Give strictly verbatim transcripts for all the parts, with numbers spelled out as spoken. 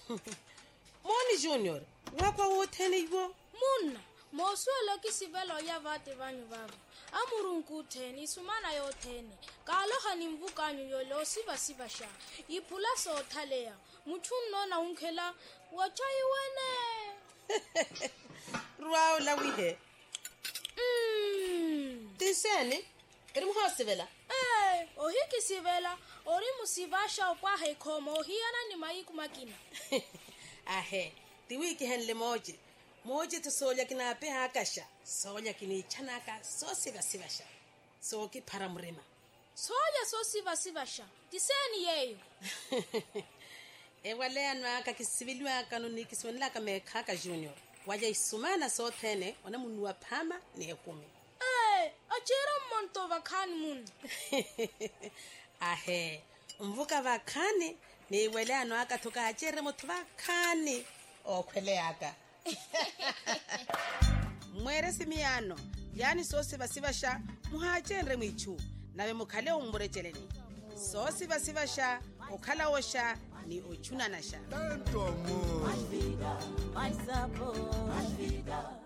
Moni Junior, wakwa wothene ibo? Munna, mosuelo ki sivelo ya vate vanyu vavo. Amurunku theni, sumana yo thene. Kaloha ni mvukanyu yolo siva siva sha. Ipula so thalea. Muchun nona unkela, wachai wene. Ruao la wihe. Mm. Tisene, eri muhasivela. Eh, ohiki sivela, ori musivasha okwa hekomo, hiana ni maiku makina. Ahe, tiwiki henle moje. Moje tusolya kinape hakasha. Solya kini chanaka so siva siva sha. So ki paramurima. Soya so siva siva sha. Tiseni yeyo. Ewale anwaka kisivilwa kanuni kiswenla kame kaka Junior. Waja isumana so thene, wana munua pama ni ekumi. Eh, achira monto vakani mun. Ahe, mvuka vakani ni iwele anwaka tuka achire mutu vakani. Okwele aka. Mwere simiano, yani so siva siva sha, muhachenre mwichu, nawe mukale umburecheleni. So siva siva sha, ukala osha, ni uchuna na sha. Tanto amor. Mais vida, mais sabor, mais vida.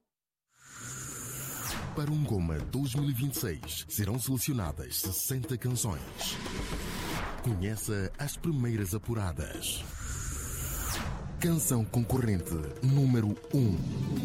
Para um Goma dois mil e vinte e seis, serão selecionadas sessenta canções. Conheça as primeiras apuradas. Canção concorrente número um.